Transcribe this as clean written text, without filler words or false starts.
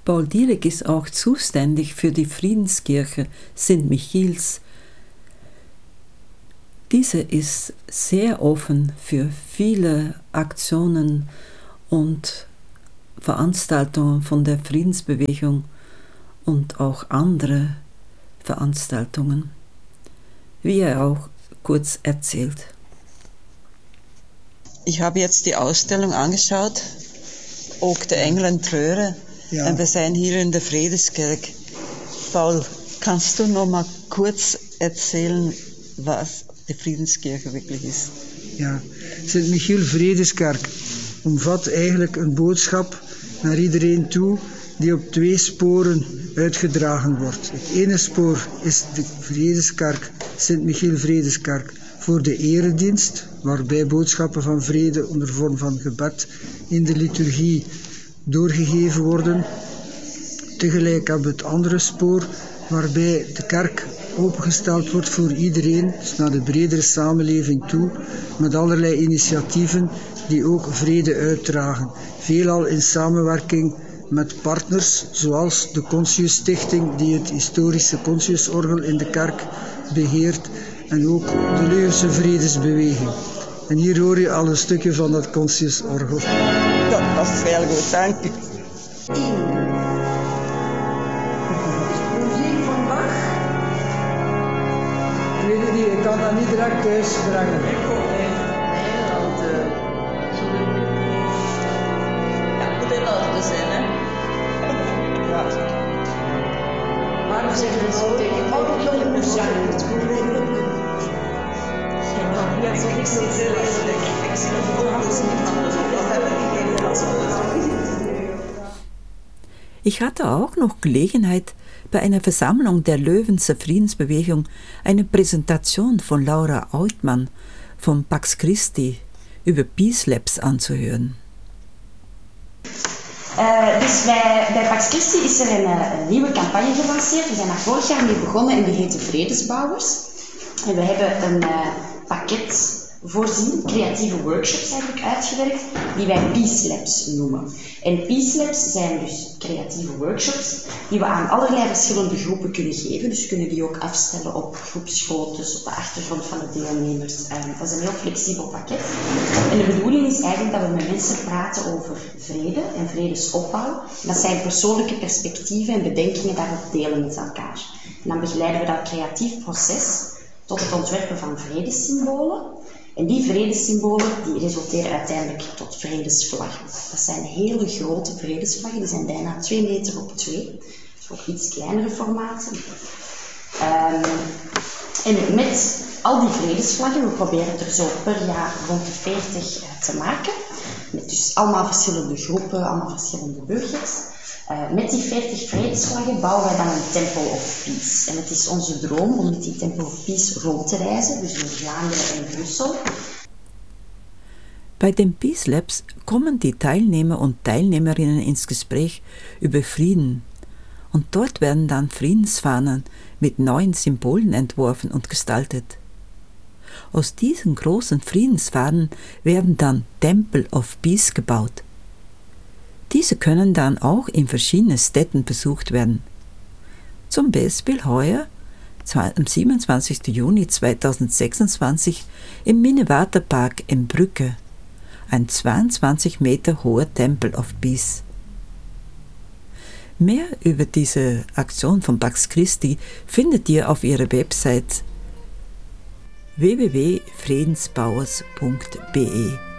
Paul Dierek ist auch zuständig für die Friedenskirche St. Michiels. Diese ist sehr offen für viele Aktionen und Veranstaltungen von der Friedensbewegung und auch andere Veranstaltungen, wie er auch kurz erzählt. Ich habe jetzt die Ausstellung angeschaut, Ook de Engelen treuren, ja. Und wir sind hier in der Friedenskerk. Paul, kannst du noch mal kurz erzählen, was die Friedenskirche wirklich is? Ja, St. Michiel Vredeskerk omvat eigenlijk een boodschap naar iedereen toe die op 2 sporen uitgedragen wordt. Het ene spoor is de Vredeskerk, St. Michiel Vredeskerk, voor de eredienst, waarbij boodschappen van vrede onder vorm van gebed in de liturgie doorgegeven worden. Tegelijk hebben we het andere spoor, waarbij de kerk opengesteld wordt voor iedereen, dus naar de bredere samenleving toe, met allerlei initiatieven die ook vrede uitdragen. Veelal in samenwerking met partners, zoals de Contius Stichting, die het historische Contiusorgel in de kerk beheert, en ook de Leuvense Vredesbeweging. En hier hoor je al een stukje van dat Contiusorgel. Dat is heel goed, dank u. Ik kan dat niet direct thuis brengen. Ja, het moet in orde zijn, hè? Ja. Waarom zeggen we zo tegen de moest zijn? Ja, zo is het heel erg. Ik zie het ook anders niet anders op. Dat hebben we gegeven. Ich hatte auch noch Gelegenheit, bei einer Versammlung der Löwenser Friedensbewegung eine Präsentation von Laura Uitmann vom Pax Christi über Peace Labs anzuhören. Dus bij Pax Christi is er een nieuwe campagne gelanceerd. We zijn daar vorig jaar mee begonnen en die heet de Vredesbouwers. En we hebben een pakket voorzien, creatieve workshops eigenlijk uitgewerkt, die wij Peace Labs noemen. En Peace Labs zijn dus creatieve workshops die we aan allerlei verschillende groepen kunnen geven. Dus we kunnen die ook afstellen op groepsgroottes, op de achtergrond van de deelnemers. Dat is een heel flexibel pakket. En de bedoeling is eigenlijk dat we met mensen praten over vrede en vredesopbouw. Dat zijn persoonlijke perspectieven en bedenkingen daarop delen met elkaar. En dan begeleiden we dat creatief proces tot het ontwerpen van vredessymbolen. En die vredessymbolen die resulteren uiteindelijk tot vredesvlaggen. Dat zijn hele grote vredesvlaggen, die zijn bijna 2 meter op 2. Dus ook iets kleinere formaten. En met al die vredesvlaggen, we proberen er zo per jaar rond de 40 te maken. Met dus allemaal verschillende groepen, allemaal verschillende burgers. Met die 40 vredesvlaggen bouwen wij dan een Temple of Peace. En het is onze droom om met die Temple of Peace rond te reizen, dus in Vlaanderen en Brussel. Bei den Peace Labs kommen die Teilnehmer und Teilnehmerinnen ins Gespräch über Frieden. Und dort werden dann Friedensfahnen mit neuen Symbolen entworfen und gestaltet. Aus diesen großen Friedensfahnen werden dann Temple of Peace gebaut. Diese können dann auch in verschiedenen Städten besucht werden. Zum Beispiel heuer, am 27. Juni 2026, im Minnewaterpark in Brücke, ein 22 Meter hoher Temple of Peace. Mehr über diese Aktion von Pax Christi findet ihr auf ihrer Website www.friedensbauers.be.